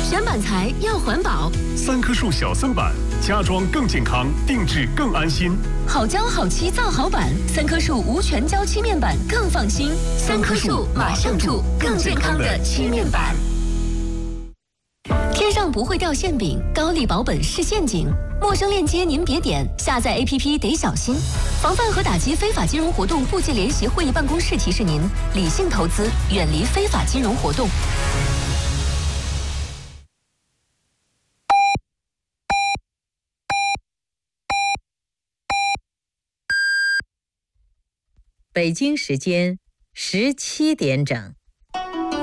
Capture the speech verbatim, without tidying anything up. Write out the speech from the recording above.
选板材要环保。 三棵树小森板，家装更健康，定制更安心。 好胶好漆造好板，三棵树无全胶漆面板更放心。三棵树马上住更健康的漆面板。天上不会掉馅饼，高利保本是陷阱。陌生链接您别点，下载 A P P 得小心。防范和打击非法金融活动部际联席会议办公室提示您：理性投资，远离非法金融活动。 北京时间十七点整。